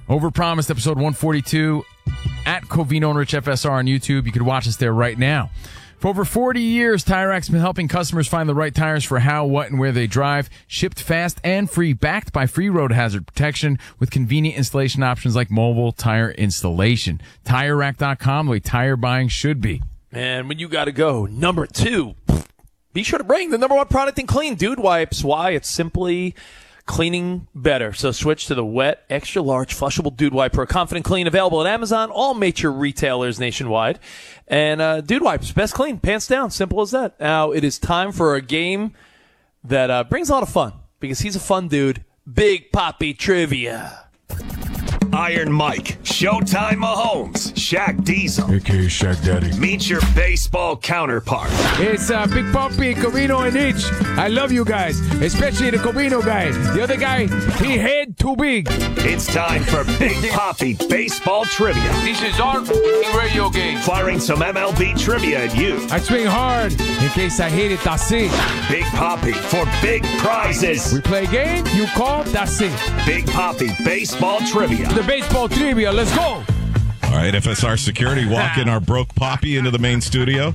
Overpromised, episode 142 at Covino and Rich FSR on YouTube. You can watch us there right now. For over 40 years, Tire Rack's been helping customers find the right tires for how, what, and where they drive. Shipped fast and free, backed by free road hazard protection with convenient installation options like mobile tire installation. TireRack.com, the way tire buying should be. And when you got to go, number 2, be sure to bring the number 1 product in clean, Dude Wipes. Why? It's simply cleaning better. So switch to the wet, extra large, flushable Dude Wipe for a confident clean, available at Amazon, all major retailers nationwide. And Dude Wipes, best clean, pants down, simple as that. Now it is time for a game that brings a lot of fun because he's a fun dude. Big Papi Trivia. Iron Mike, Showtime Mahomes, Shaq Diesel, a.k.a. Shaq Daddy. Meet your baseball counterpart. It's Big Papi, Covino, and Itch. I love you guys, especially the Covino guy. The other guy, he head too big. It's time for Big Papi Baseball Trivia. This is our radio game. Firing some MLB trivia at you. I swing hard in case I hit it, that's it. Big Papi for big prizes. We play a game, you call, that's it. Big Papi Baseball Trivia. The baseball trivia, let's go. All right, FSR Security walking our broke Poppy into the main studio.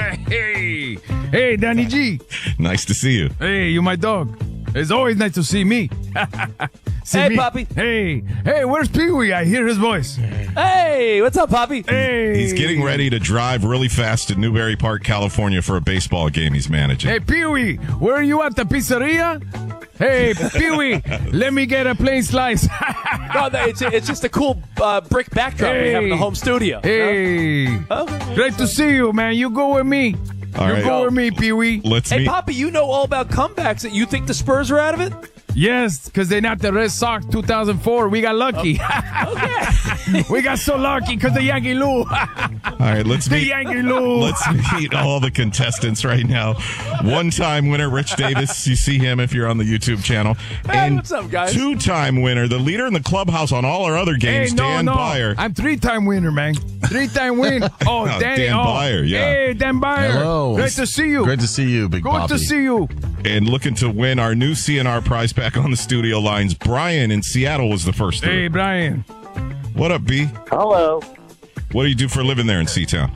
Hey, Danny G. Nice to see you. Hey, you my dog. It's always nice to see me. Hey, Poppy. Hey, where's Pee-wee? I hear his voice. Hey, what's up, Poppy? Hey. He's getting ready to drive really fast to Newberry Park, California for a baseball game he's managing. Hey, Pee-wee, where are you at the pizzeria? Hey, Pee-wee, let me get a plain slice. No, it's just a cool brick backdrop we have in the home studio. Hey, great to see you, man. You go with me. All right. Go with me, Pee-wee. Let's Hey, meet. Poppy, you know all about comebacks. You think the Spurs are out of it? Yes, because they're not the Red Sox 2004. We got lucky. Okay. We got so lucky because the Yankee Lou. All right, let's The meet. Yankee Lou. Let's meet all the contestants right now. One-time winner, Rich Davis. You see him if you're on the YouTube channel. Hey, And what's up, guys? two-time winner, the leader in the clubhouse on all our other games, Dan Byer. I'm 3-time winner, man. 3-time win. Oh, No, Danny. Dan Byer, yeah. Hey, Dan Byer. Hello. Great to see you. Great to see you, Big Good Papi. to see you. And looking to win our new CNR prize pack on the studio lines. Brian in Seattle was the first. Hey, Brian. What up, B? Hello. What do you do for a living there in Seatown?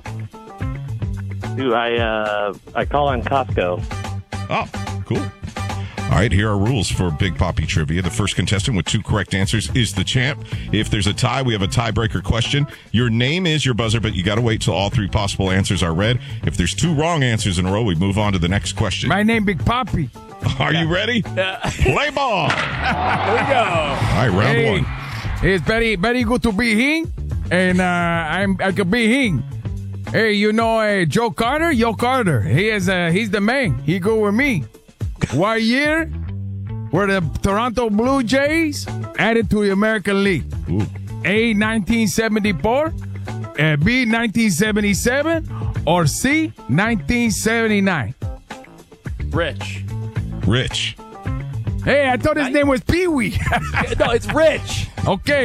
Dude, I call on Costco. Oh, cool. All right, here are rules for Big Papi Trivia. The first contestant with 2 correct answers is the champ. If there's a tie, we have a tiebreaker question. Your name is your buzzer, but you got to wait till all 3 possible answers are read. If there's 2 wrong answers in a row, we move on to the next question. My name Big Papi. Are you ready? Play ball. There we go. All right, round 1. It's very, very good to be here, and I could be here. Hey, you know Joe Carter? Joe Carter. He's the man. He go with me. What year were the Toronto Blue Jays added to the American League? Ooh. A, 1974, B, 1977, or C, 1979? Rich. Hey, I thought his name was Pee-wee. No, it's Rich. Okay.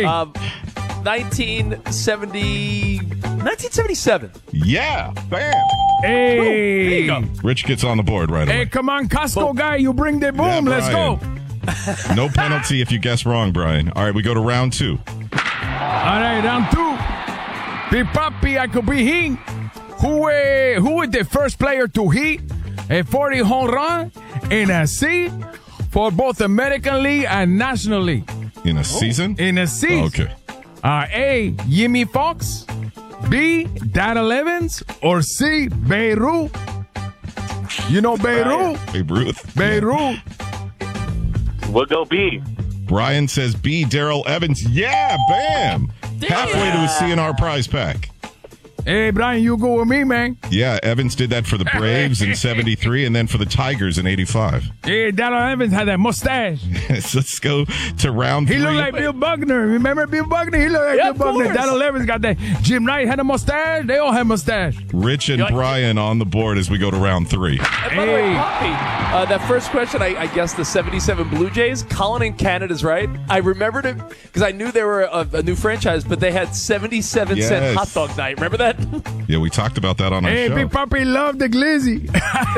1977. Yeah, bam. Hey. There you go. Rich gets on the board right away. Hey, come on, Costco guy, you bring the boom. Yeah, Let's go. No penalty if you guess wrong, Brian. All right, we go to round 2. All right, round 2. Big Papi, I could be he. Who was the first player to hit a 40 home run in a season for both American League and National League? In a season? In a season. Okay. A, Jimmy Fox, B, Darrell Evans, or C, Babe Ruth? You know Babe Ruth? Babe Ruth. Babe Ruth. We'll go B. Brian says B, Darrell Evans. Yeah, bam. Halfway to a CNR prize pack. Hey, Brian, you go with me, man. Yeah, Evans did that for the Braves in 73 and then for the Tigers in 85. Hey, Darrell Evans had that mustache. So let's go to round 3. He looked like Bill Buckner. Remember Bill Buckner? He looked like Yeah, Bill of Buckner. course. Darrell Evans got that. Jim Knight had a mustache. They all had mustache. Rich and Brian on the board as we go to round 3. And by the way, Poppy, that first question, I guess the 77 Blue Jays, Colin in Canada's right. I remembered it because I knew they were a new franchise, but they had 77 Yes. cent hot dog night. Remember that? Yeah, we talked about that on our Hey, show. Big Papi love the glizzy.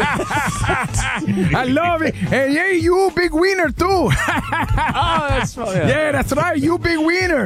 I love it. And yeah, you big wiener too. Oh, that's Yeah, that's right. You big wiener.